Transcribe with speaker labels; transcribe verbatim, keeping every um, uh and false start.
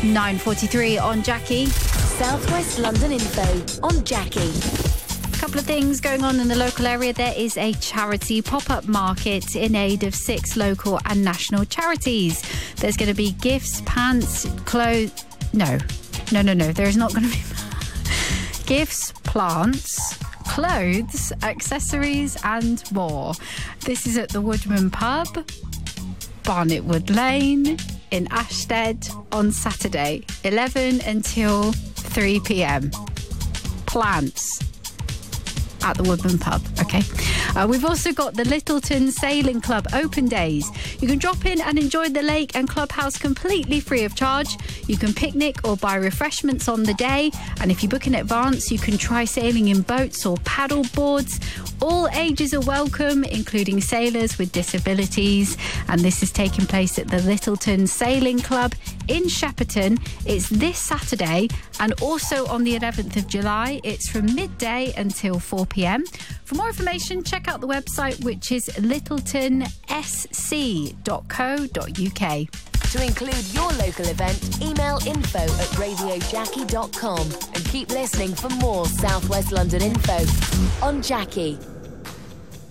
Speaker 1: nine forty-three on Jackie.
Speaker 2: Southwest London info on Jackie.
Speaker 1: A couple of things going on in the local area. There is a charity pop-up market in aid of six local and national charities. There's going to be gifts, pants, clothes... No, no, no, no. There is not going to be... gifts, plants, clothes, accessories and more. This is at the Woodman Pub, Barnet Wood Lane in Ashstead on Saturday, eleven until three p.m. Plants at the Woodman Pub, okay? Uh, we've also got the Littleton Sailing Club open days. You can drop in and enjoy the lake and clubhouse completely free of charge. You can picnic or buy refreshments on the day. And if you book in advance, you can try sailing in boats or paddle boards. All ages are welcome, including sailors with disabilities. And this is taking place at the Littleton Sailing Club in Shepperton. It's this Saturday and also on the eleventh of July. It's from midday until four p.m. For more information, check out the website, which is littleton s c dot co dot u k.
Speaker 2: To include your local event, email info at radio jackie dot com and keep listening for more Southwest London info on Jackie.